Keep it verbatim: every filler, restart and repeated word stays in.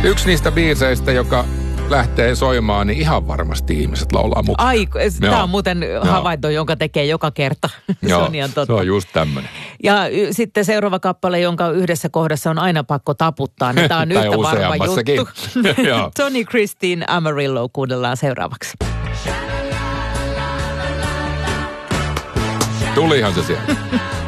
Yksi niistä biiseistä, joka lähtee soimaan, niin ihan varmasti ihmiset laulaa mukaan. Ai, tämä on muuten havainto, jonka tekee joka kerta. se Joo, on ihan totta. se on just tämmöinen. Ja y- sitten seuraava kappale, jonka yhdessä kohdassa on aina pakko taputtaa, niin tämä on yhtä varma juttu. Tony Christine Amarillo kuunnellaan seuraavaksi. Tulihan se siellä.